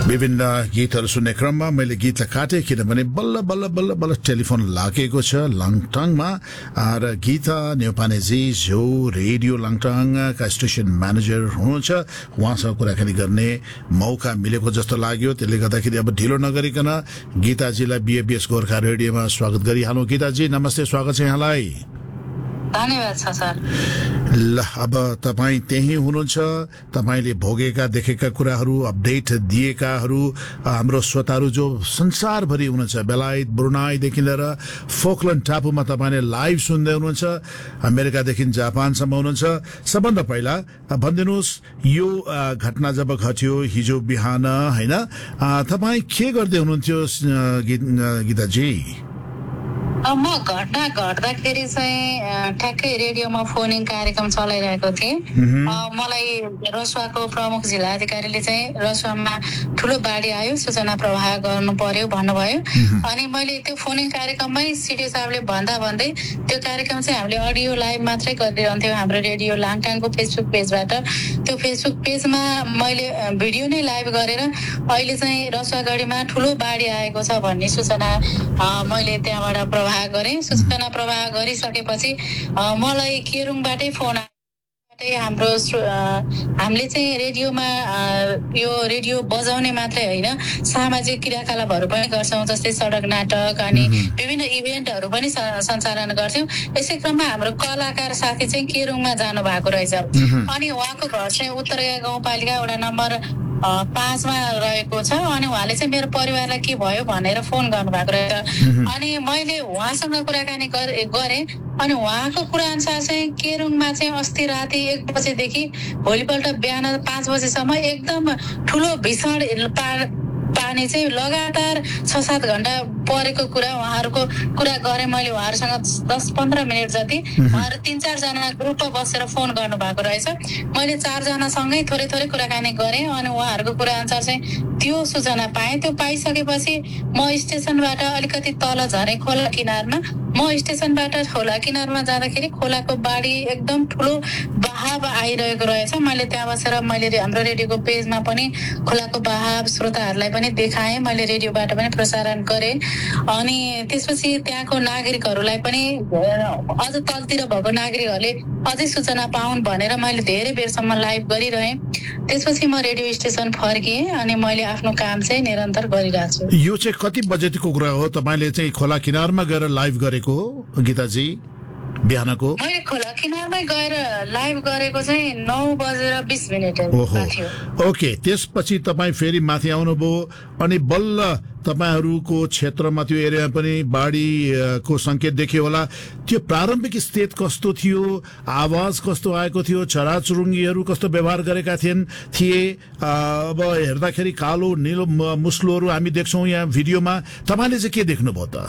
विभिन्न गीतहरू सुन्ने क्रममा मैले गीतलाई काटेँ किनभने बल्ल बल्ल बल्ल बल्ल टेलिफोन लागेको छ लाङटाङमा र गीता न्यौपानेजी जो रेडियो लाङटाङका स्टेसन म्यानेजर हुनुहुन्छ उहाँसँग कुराकानी गर्ने मौका मिलेको जस्तो लाग्यो। त्यसले गर्दाखेरि अब ढिलो नगरिकन गीताजीलाई बीएबीएस गोर्खा रेडियोमा स्वागत गरिहालौँ। गीताजी नमस्ते, स्वागत छ यहाँलाई। धन्यवाद छ सर। ल अब तपाईँ त्यही हुनुहुन्छ, तपाईँले भोगेका देखेका कुराहरू अपडेट दिएकाहरू हाम्रो श्रोताहरू जो संसारभरि हुनुहुन्छ, बेलायत ब्रुनाईदेखि लिएर फोकल्यान्ड टापुमा तपाईँले लाइभ सुन्दै हुनुहुन्छ, अमेरिकादेखि जापानसम्म हुनुहुन्छ। सबभन्दा पहिला भनिदिनुहोस् यो घटना जब घट्यो हिजो बिहान होइन, तपाईँ के गर्दै हुनुहुन्थ्यो गीताजी? म घटना घट्दाखेरि चाहिँ ठ्याक्कै रेडियोमा फोनिङ कार्यक्रम चलाइरहेको थिएँ। मलाई रसुवाको प्रमुख जिल्ला अधिकारीले चाहिँ रसुवामा ठुलो बाढी आयो, सूचना प्रवाह गर्नु पर्यो भन्नुभयो। अनि मैले त्यो फोनिङ कार्यक्रममै सिडिओ साहबले भन्दै त्यो कार्यक्रम चाहिँ हामीले अडियो लाइभ मात्रै गरिरहन्थ्यौँ हाम्रो रेडियो लाङटाङको फेसबुक पेजबाट। त्यो फेसबुक पेजमा मैले भिडियो नै लाइभ गरेर अहिले चाहिँ रसुवागढीमा ठुलो बाढी आएको छ भन्ने सूचना मैले त्यहाँबाट प्रवाह गरेँ। सूचना प्रवाह गरिसकेपछि मलाई केरुङबाटै फोन हामीले चाहिँ रेडियोमा यो रेडियो बजाउने मात्रै होइन, सामाजिक क्रियाकलापहरू पनि गर्छौँ, जस्तै सडक नाटक अनि विभिन्न इभेन्टहरू पनि सञ्चालन गर्छौँ। यसै क्रममा हाम्रो कलाकार साथी चाहिँ केरुङमा जानु भएको रहेछ। अनि उहाँको घर चाहिँ उत्तरया गाउँपालिका वडा नम्बर 5 मा रहेको छ। अनि उहाँले चाहिँ मेरो परिवारलाई के भयो भनेर फोन गर्नुभएको रहेछ। अनि मैले उहाँसँग कुराकानी गरेँ। अनि उहाँको कुरा अनुसार चाहिँ केरुङमा चाहिँ अस्ति राति 1 बजेदेखि भोलिपल्ट बिहान 5 बजेसम्म एकदम ठुलो भीषण पानी चाहिँ लगातार 6-7 घण्टा परेको कुरा उहाँहरूको कुरा गरेँ मैले। उहाँहरूसँग 10-15 मिनट जति उहाँहरू 3-4 जना ग्रुपमा बसेर फोन गर्नु भएको रहेछ। मैले 4 जनासँगै थोरै कुराकानी गरेँ। अनि उहाँहरूको कुरा अनुसार चाहिँ त्यो सूचना पाएँ। त्यो पाइसकेपछि म स्टेसनबाट अलिकति तल झरेँ खोला किनारमा। म स्टेसनबाट खोला किनारमा जाँदाखेरि खोलाको बाढी एकदम ठुलो बहाव आइरहेको रहेछ। मैले त्यहाँ बसेर मैले हाम्रो रेडियोको पेजमा पनि खोलाको बहाव श्रोताहरूलाई पनि देखाएँ, मैले रेडियोबाट पनि प्रसारण गरेँ। अनि त्यसपछि त्यहाँको नागरिकहरूलाई पनि अझ तलतिर भएको नागरिकहरूले अझै सूचना पाउन् भनेर मैले धेरै बेरसम्म लाइभ गरिरहेँ। त्यसपछि म रेडियो स्टेसन फर्किएँ अनि मैले आफ्नो काम चाहिँ निरन्तर गरिरहेको छु। यो चाहिँ कति बजेको कुरा हो तपाईँले चाहिँ खोला किनारमा गएर लाइभ गरेको गीताजी बिहानको? मैले खोला किनारमै गएर लाइभ गरेको चाहिँ 9:20 थियो। ओके, त्यसपछि तपाईँ फेरि माथि आउनुभयो अनि बल्ल तपाईहरूको क्षेत्रमा त्यो एरियामा पनि बाढीको संकेत देखियो होला। त्यो प्रारम्भिक स्थिति कस्तो थियो? आवाज कस्तो आएको थियो? चराचुरुङ्गीहरू कस्तो व्यवहार गरेका थिए? अब हेर्दाखेरि कालो निलो मुस्लोहरू हामी देख्छौँ यहाँ भिडियोमा। तपाईँले चाहिँ के देख्नुभयो त?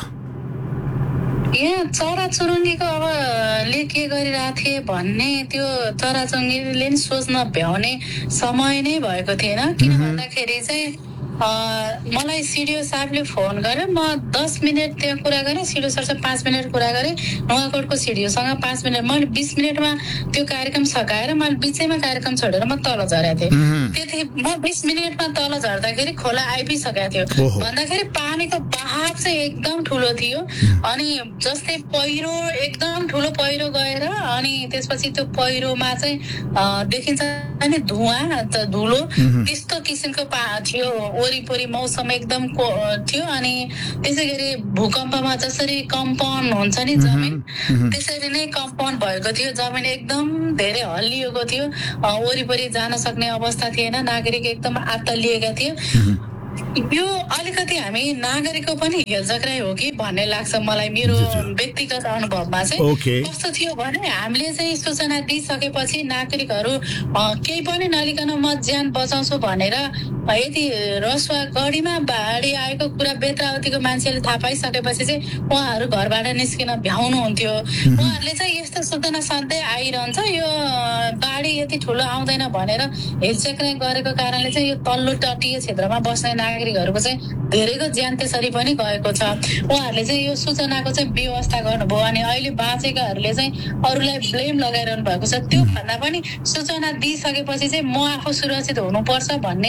यहाँ चराचुरुङ्गीको अब ले के गरिरहेको थिए भन्ने त्यो चराचुरुङ्गीले नि सोच्न भ्याउने समय नै भएको थिएन। किन भन्दाखेरि चाहिँ मलाई सिडिओ साहबले फोन गरेर म 10 मिनट त्यहाँ कुरा गरेँ, सिडिओ सरसँग 5 मिनट कुरा गरेँ, नुवाकोटको सिडिओसँग 5 मिनट। मैले 20 मिनटमा त्यो कार्यक्रम सकाएर मैले बिचैमा कार्यक्रम छोडेर म तल झरेको थिएँ। त्यति म 20 मिनटमा तल झर्दाखेरि खोला आइपुगिसकेको थियो। भन्दाखेरि पानीको बहाव चाहिँ एकदम ठुलो थियो। अनि जस्तै पहिरो एकदम ठुलो पहिरो गएर अनि त्यसपछि त्यो पहिरोमा चाहिँ देखिन्छ नि धुवा धुलो त्यस्तो किसिमको थियो। वरिपरि मौसम एकदम थियो। अनि त्यसै गरी भूकम्पमा जसरी कम्पाउन्ड हुन्छ नि जमिन, त्यसरी नै कम्पाउन्ड भएको थियो। जमिन एकदम धेरै हल्लिएको थियो। वरिपरि जान सक्ने अवस्था थिएन। नागरिक एकदम आत्तालिएका थिए। यो अलिकति हामी नागरिकको पनि हेलचक्राइ हो कि भन्ने लाग्छ मलाई। मेरो व्यक्तिगत अनुभवमा चाहिँ कस्तो थियो भने हामीले चाहिँ सूचना दिइसकेपछि नागरिकहरू केही पनि नलिकन म ज्यान बचाउँछु भनेर यदि रसुवागढीमा बाढी आएको कुरा बेत्रावतीको मान्छेले थाहा पाइसकेपछि चाहिँ उहाँहरू घरबाट निस्किन भ्याउनुहुन्थ्यो। उहाँहरूले चाहिँ यस्तो सूचना सधैँ आइरहन्छ, यो बाढी यति ठुलो आउँदैन भनेर हेलचक्राइ गरेको कारणले चाहिँ यो तल्लो तटीय क्षेत्रमा बस्ने नागरिकहरूको चाहिँ धेरैको ज्यान त्यसरी पनि गएको छ। उहाँहरूले चाहिँ यो सूचनाको चाहिँ व्यवस्था गर्नुभयो। अनि अहिले बाँचेकाहरूले चाहिँ अरूलाई ब्लेम लगाइरहनु भएको छ। त्यो भन्दा पनि सूचना दिइसकेपछि चाहिँ म आफू सुरक्षित हुनुपर्छ भन्ने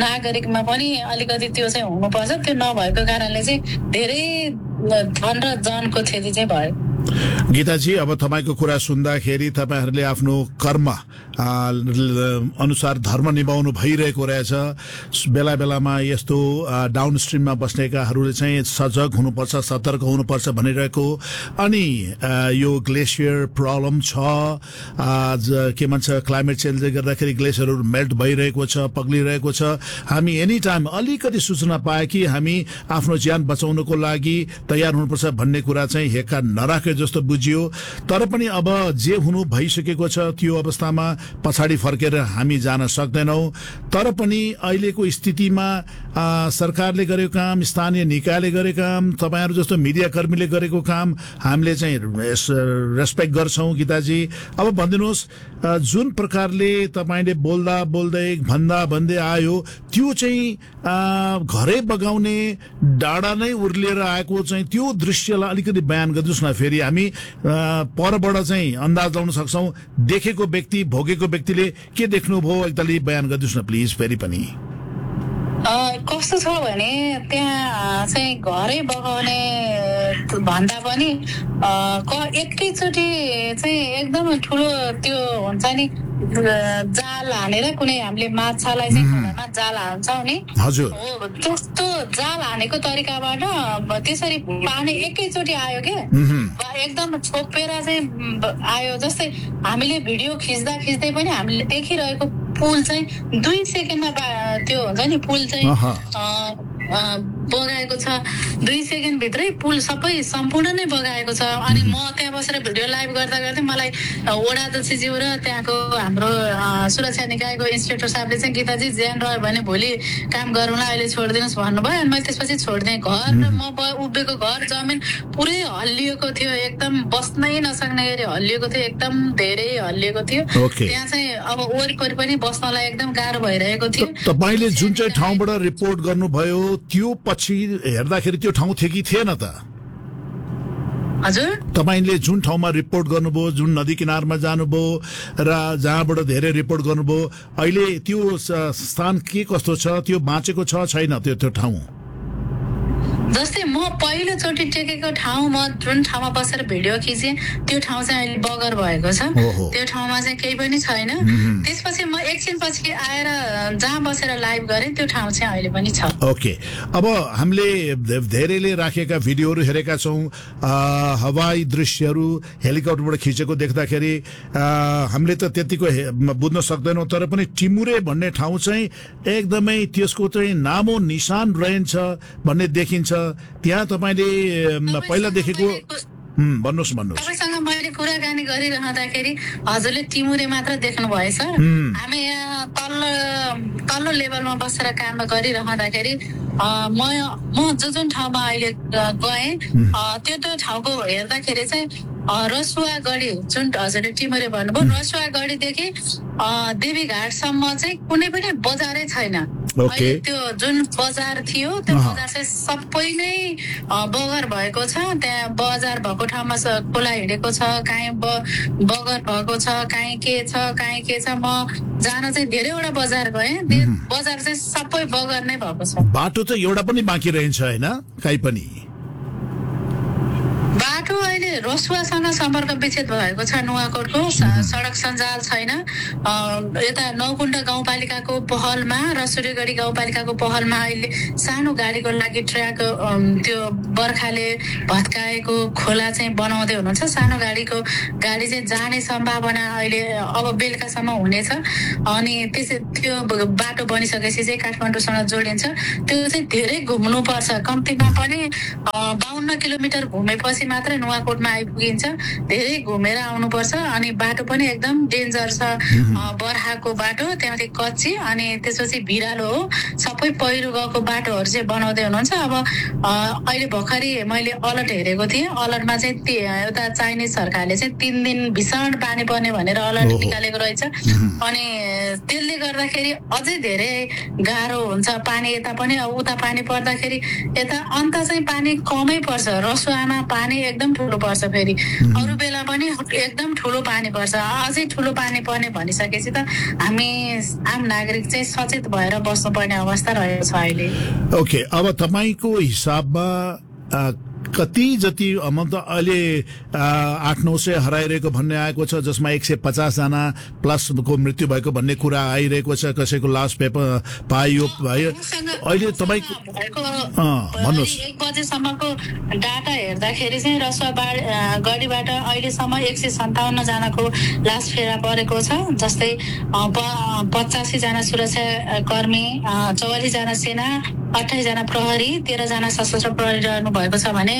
नागरिकमा पनि अलिकति त्यो चाहिँ हुनुपर्छ। त्यो नभएको कारणले चाहिँ धेरै धन र जनको क्षति चाहिँ भयो। गीताजी, अब तपाईँको कुरा सुन्दाखेरि तपाईँहरूले आफ्नो कर्म अनुसार धर्म निभाउनु भइरहेको रहेछ। बेला बेलामा यस्तो डाउन स्ट्रिममा बस्नेकाहरूले चाहिँ सजग हुनुपर्छ, सतर्क हुनुपर्छ भनिरहेको। अनि यो ग्लेसियर प्रब्लम छ, के भन्छ क्लाइमेट चेन्जले गर्दाखेरि ग्लेसियरहरू मेल्ट भइरहेको छ, पग्लिरहेको छ। हामी एनी टाइम अलिकति सूचना पाए कि हामी आफ्नो ज्यान बचाउनको लागि तयार हुनुपर्छ भन्ने कुरा चाहिँ हेक्का नराखे जस्तो बुझियो। तर पनि अब जे हुनु भइसकेको छ त्यो अवस्थामा पछाडि फर्केर हामी जान सक्दैनौं। तर पनि अहिलेको स्थितिमा सरकारले गरेको काम, स्थानीय निकायले गरेको काम, तपाईहरु जस्तो मिडिया कर्मीले गरेको काम हामीले चाहिँ रेस्पेक्ट गर्छौं। गीताजी, अब भनिदिनुहोस्, जुन प्रकारले तपाईले बोल्दा बोल्दै भन्दै आयो त्यो चाहिँ घरै बगाउने डाँडा नै उर्लिएर आएको चाहिँ त्यो दृश्यलाई अलिकति बयान गरिदिनुहोस् न। फेरि हामी परबाट चाहिँ अन्दाज लगाउन सक्छौं। देखेको व्यक्ति, भोगेको व्यक्तिले के देख्नुभयो एकतालि बयान गरिदिनुहोस् न प्लिज। फेरि पनि कस्तो छ भने त्यहाँ चाहिँ घरै बगाउने भन्दा पनि एकैचोटि चाहिँ एकदम ठुलो त्यो हुन्छ नि जाल हानेर कुनै हामीले माछालाई चाहिँ खोलामा जाल हान्छौँ नि, हजुर, हो त्यस्तो जाल हानेको तरिकाबाट त्यसरी पानी एकैचोटि आयो के एकदम छोपेर चाहिँ आयो। जस्तै हामीले भिडियो खिच्दै पनि हामीले देखिरहेको पुल चाहिँ 2 सेकेन्डमा त्यो हुन्छ नि पुल चाहिँ बगाएको छ। 2 सेकेन्ड भित्रै पुल सबै सम्पूर्ण नै बगाएको छ। अनि म त्यहाँ बसेर भिडियो लाइभ गर्दा मलाई वडाध्यक्षज्यू र त्यहाँको हाम्रो सुरक्षा निकायको इन्सपेक्टर साहबले चाहिँ गीताजी ज्यान रह्यो भने भोलि काम गरौँला, अहिले छोडिदिनुहोस् भन्नुभयो। अनि मैले त्यसपछि छोडिदिएँ। घर र म उभिएको घर जमिन पुरै हल्लिएको थियो, एकदम बस्नै नसक्ने गरी हल्लिएको थियो, एकदम धेरै हल्लिएको थियो। त्यहाँ चाहिँ अब वरिपरि पनि बस्नलाई एकदम गाह्रो भइरहेको थियो। तपाईले जुन चाहिँ ठाउँबाट रिपोर्ट गर्नुभयो त्यो पछि हेर्दाखेरि त्यो ठाउँ थियो कि थिएन त? हजुर, तपाईले जुन ठाउँमा रिपोर्ट गर्नुभयो, जुन नदी किनारमा जानुभयो र जहाँबाट धेरै रिपोर्ट गर्नुभयो, अहिले त्यो स्थान के कस्तो छ? त्यो बाँचेको छ छैन त्यो ठाउँ? जस्तै म पहिलोचोटि टेकेको ठाउँ, म जुन ठाउँमा बसेर भिडियो खिचेँ त्यो ठाउँ चाहिँ अहिले बगर भएको छ। त्यो ठाउँमा चाहिँ केही पनि छैन। त्यसपछि म एकछिनपछि आएर जहाँ बसेर लाइभ गरेँ त्यो ठाउँ चाहिँ अहिले पनि छ। ओके, अब हामीले धेरैले राखेका भिडियोहरू हेरेका छौँ, हवाई दृश्यहरू हेलिकप्टरबाट खिचेको देख्दाखेरि हामीले त त्यतिको बुझ्न सक्दैनौँ। तर पनि टिमुरे भन्ने ठाउँ चाहिँ एकदमै त्यसको चाहिँ नामो निशान रहन्छ भन्ने देखिन्छ। त्यहाँ तपाईले पहिला देखेको भन्नुहोस्। तपाईसँग मैले कुराकानी गरिरहँदाखेरि हजुरले टिमुरे मात्र देख्नु भएछ। हामी यहाँ तल्लो लेभलमा बसेर काम गरिरहँदाखेरि म जुन ठाउँमा अहिले गएँ त्यो ठाउँको हेर्दाखेरि चाहिँ रसुवागढी, जुन हजुरले टिमुरे भन्नुभयो, रसुवागढीदेखि देवीघाटसम्म चाहिँ कुनै पनि बजारै छैन। त्यो जुन बजार थियो त्यो बजार चाहिँ सबै नै बगर भएको छ। त्यहाँ बजार भएको ठाउँमा खोला हिँडेको छ, काहीँ बगर भएको छ, काहीँ के छ काहीँ के छ। म जान चाहिँ धेरैवटा बजार गएँ, बजार चाहिँ सबै बगर नै भएको छ। बाटो चाहिँ एउटा पनि बाँकी रहन्छ हैन काहीँ पनि? बाटो अहिले रसुवासँग सम्पर्क विच्छेद भएको छ। नुवाकोटको सडक सञ्जाल छैन। यता नौकुण्ड गाउँपालिकाको पहलमा र सूर्यगढी गाउँपालिकाको पहलमा अहिले सानो गाडीको लागि ट्र्याक त्यो बर्खाले भत्काएको खोला चाहिँ बनाउँदै हुनुहुन्छ। सानो गाडी चाहिँ जाने सम्भावना अहिले अब बेलुकासम्म हुनेछ। अनि त्यो बाटो बनिसकेपछि चाहिँ काठमाडौँसँग जोडिन्छ। त्यो चाहिँ धेरै घुम्नुपर्छ, कम्तीमा पनि 52 किलोमिटर घुमेपछि मात्रै नुवाकोटमा आइपुगिन्छ। धेरै घुमेर आउनुपर्छ। अनि बाटो पनि एकदम डेन्जर छ, बर्खाको बाटो, त्यहाँदेखि कच्ची, अनि त्यसपछि भिरालो हो। सबै पहिरो गएको बाटोहरू चाहिँ बनाउँदै हुनुहुन्छ। अब अहिले भर्खरै मैले अलर्ट हेरेको थिएँ। अलर्टमा चाहिँ एउटा चाइनिज सरकारले चाहिँ 3 दिन भीषण पानी पर्ने भनेर अलर्ट निकालेको रहेछ। अनि त्यसले गर्दाखेरि अझै धेरै गाह्रो हुन्छ। पानी यता पनि उता पानी पर्दाखेरि यता अन्त चाहिँ पानी कमै पर्छ। रसुवामा पानी एकदम ठुलो पर्छ फेरि अरू बेला पनि एकदम ठुलो पानी पर्छ अझै ठुलो पानी पर्ने भनिसकेपछि त हामी आम नागरिक चाहिँ सचेत भएर बस्नुपर्ने अवस्था रहेको छ अहिले ओके अब तपाईको हिसाबमा कति जति मतलब अहिले 800-900 हराइरहेको भन्ने आएको छ जसमा 150 जना प्लस को मृत्यु भएको भन्ने कुरा आइरहेको छ कसैको लास्ट पेपर पाइयो भयो अहिले तपाईको भन्नुस् 1 बजेसम्मको डाटा हेर्दाखेरि चाहिँ रसुवा गढीबाट अहिलेसम्म 157 जनाको लास फेरा परेको छ जस्तै 85 जना सुरक्षा कर्मी 44 जना सेना 28 जना प्रहरी 13 जना सशस्त्र प्रहरी रहनु भएको छ भने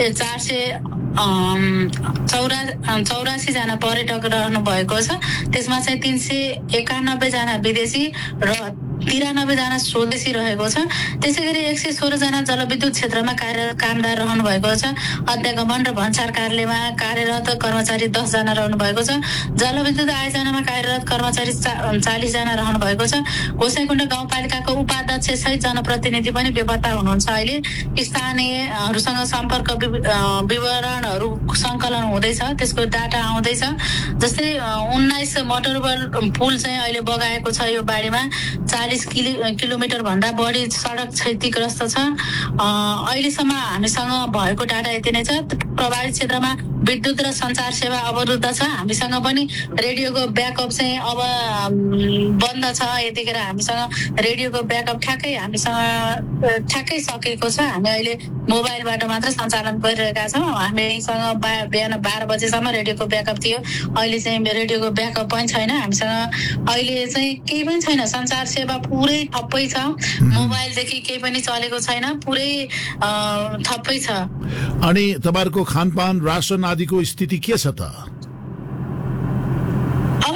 484 जना पर्यटक रहनु भएको छ त्यसमा चाहिँ 391 जना विदेशी र 93 जना स्वदेशी रहेको छ त्यसैगरी 116 जना जलविद्युत क्षेत्रमा कार्यरत कामदार रहनु भएको छ अध्यागमन र भन्सार कार्यालयमा कार्यरत कर्मचारी 10 जना रहनु भएको छ जलविद्युत आयोजनामा कार्यरत कर्मचारी 40 जना रहनु भएको छ गोसाइँकुण्ड गाउँपालिकाको उपाध्यक्ष सहित जनप्रतिनिधि पनि बेपत्ता हुनुहुन्छ अहिले स्थानीयहरूसँग सम्पर्क विवरणहरू संकलन हुँदैछ त्यसको डाटा आउँदैछ जस्तै 19 मोटरबल पुल चाहिँ अहिले बगाएको छ यो बाढीमा 40 किलोमिटर भन्दा बढी सडक क्षतिग्रस्त छ अहिलेसम्म हामीसँग भएको डाटा यति नै छ प्रभावित क्षेत्रमा विद्युत र सञ्चार सेवा अवरुद्ध छ हामीसँग पनि रेडियोको ब्याकअप चाहिँ अब बन्द छ यतिखेर हामीसँग रेडियोको ब्याकअप ठ्याक्कै सकेको छ हामी अहिले मोबाइलबाट मात्र सञ्चालन गरिरहेका छौँ हामीसँग बिहान 12 बजेसम्म रेडियोको ब्याकअप थियो अहिले चाहिँ रेडियोको ब्याकअप पनि छैन हामीसँग अहिले चाहिँ केही पनि छैन सञ्चार सेवा पुरै ठप्पै छ मोबाइलदेखि केही पनि चलेको छैन पुरै ठप्पै छ अनि तपाईहरुको खानपान रासन आदिको स्थिति के छ त अब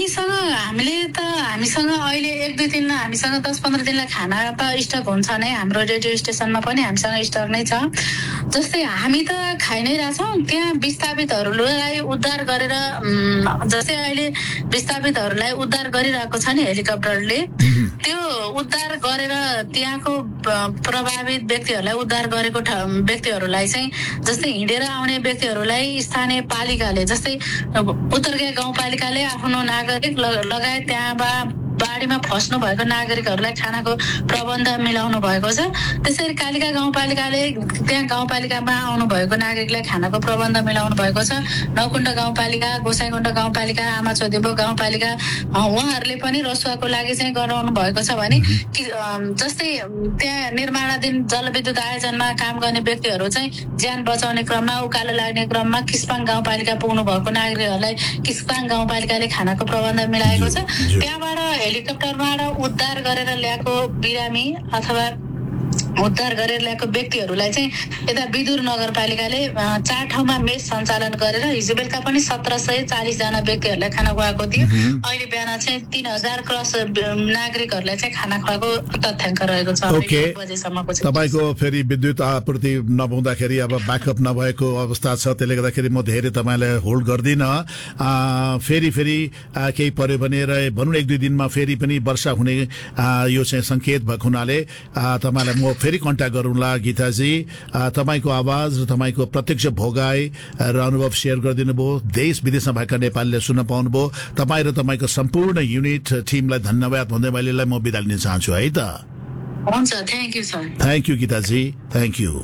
हामीसँग अहिले 1-2 दिन हामीसँग 10-15 दिनलाई खाना त स्टक हुन्छ नै हाम्रो रेडियो स्टेसनमा पनि हामीसँग स्टक नै छ जस्तै हामी त खाइ नै रहेछौँ त्यहाँ विस्थापितहरूलाई उद्धार गरेर जस्तै अहिले विस्थापितहरूलाई उद्धार गरिरहेको छ नि हेलिकप्टरले त्यो उद्धार गरेर त्यहाँको प्रभावित व्यक्तिहरूलाई उद्धार गरेको व्यक्तिहरूलाई चाहिँ जस्तै हिँडेर आउने व्यक्तिहरूलाई स्थानीय पालिकाले जस्तै उत्तरगिया गाउँपालिकाले आफ्नो नागरिक लगायत त्यहाँ बाढीमा फस्नु भएको नागरिकहरूलाई खानाको प्रबन्ध मिलाउनु भएको छ त्यसरी कालिका गाउँपालिकाले त्यहाँ गाउँपालिकामा आउनु भएको नागरिकलाई खानाको प्रबन्ध मिलाउनु भएको छ नौकुण्ड गाउँपालिका गोसाइँकुण्ड गाउँपालिका आमाचोदेबो गाउँपालिका उहाँहरूले पनि रसुवाको लागि चाहिँ गराउनु भएको छ भने जस्तै त्यहाँ निर्माणाधीन जलविद्युत आयोजनमा काम गर्ने व्यक्तिहरू चाहिँ ज्यान बचाउने क्रममा उकालो लाग्ने क्रममा किस्पाङ गाउँपालिका पुग्नु भएको नागरिकहरूलाई किस्पाङ गाउँपालिकाले खानाको प्रबन्ध मिलाएको छ त्यहाँबाट हेलिकप्टरबाट उद्धार गरेर ल्याएको बिरामी अथवा उद्धार गरेर ल्याएको व्यक्तिहरूलाई चाहिँ यता विदुर नगरपालिकाले 4 ठाउँमा मेस सञ्चालन गरेर हिजो बेलुका पनि 1740 जना व्यक्तिहरूलाई खाना खुवाएको थियो अहिले बिहान चाहिँ 3000 क्रस नागरिकहरूलाई चाहिँ खाना खुवाएको तथ्याङ्क रहेको छ ओके तपाईको फेरि विद्युत आपूर्ति नहुँदाखेरि अब ब्याकअप नभएको अवस्था छ त्यसले गर्दाखेरि म धेरै तपाईलाई होल्ड गर्दिन फेरि केही पर्यो भने र भनौँ 1-2 दिनमा फेरि पनि वर्षा हुने यो चाहिँ संकेत भएको हुनाले तपाईलाई म फेरि कन्ट्याक्ट गरौँला गीताजी तपाईको आवाज र तपाईको प्रत्यक्ष भोगाई र अनुभव शेयर गरिदिनु भयो देश विदेशमा भएका नेपालीले सुन्न पाउनुभयो तपाई र तपाईको सम्पूर्ण युनिट टिमलाई धन्यवाद भन्दै मैले म बिदा लिन चाहन्छु है त हुन्छ thank you sir thank you गीताजी thank you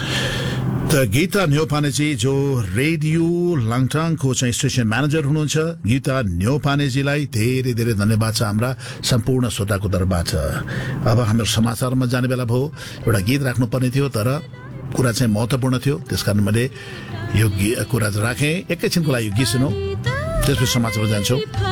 त गीता न्यौपानेजी जो रेडियो लाङटाङको चाहिँ स्टेसन म्यानेजर हुनुहुन्छ गीता न्यौपानेजीलाई धेरै धेरै धन्यवाद छ हाम्रा सम्पूर्ण श्रोताको तर्फबाट अब हाम्रो समाचारमा जाने बेला भयो एउटा गीत राख्नुपर्ने थियो तर कुरा चाहिँ महत्त्वपूर्ण थियो त्यसकारण मैले यो कुरा राखेँ एकैछिनको लागि यो गीत सुनौ त्यसपछि समाचारमा जान्छौँ